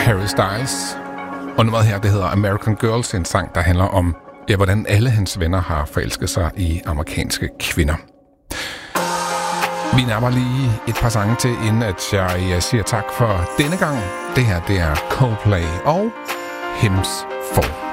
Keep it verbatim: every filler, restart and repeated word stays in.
Harry Styles. Og nummeret her, det hedder American Girls, en sang, der handler om, ja, hvordan alle hans venner har forelsket sig i amerikanske kvinder. Vi nærmer lige et par sange til, inden at jeg siger tak for denne gang. Det her, det er Coldplay og Hims four.